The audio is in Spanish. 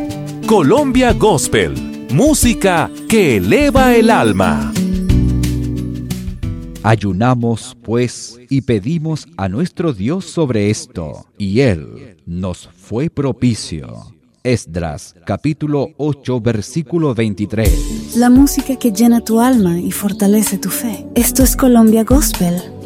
Colombia Gospel, música que eleva el alma. Ayunamos, pues, y pedimos a nuestro Dios sobre esto, y Él nos fue propicio. Esdras, capítulo 8, versículo 23. La música que llena tu alma y fortalece tu fe. Esto es Colombia Gospel.